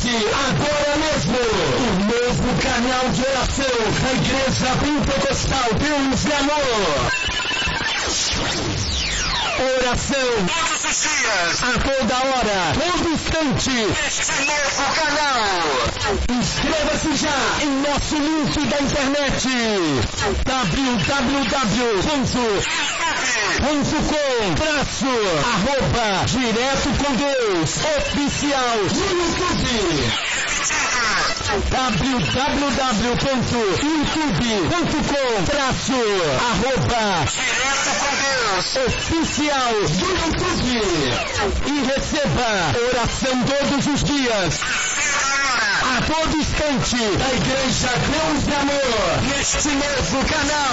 agora mesmo o novo canal de oração da Igreja Pentecostal Deus e Amor. Oração todos os dias, a toda hora, todo instante, este novo canal. Inscreva-se já em nosso link da internet www.youtube.com/direto com Deus oficial no YouTube. www.youtube.com/direto com Deus oficial do YouTube. E receba oração todos os dias, a todo instante, da Igreja Deus e Amor, neste novo canal.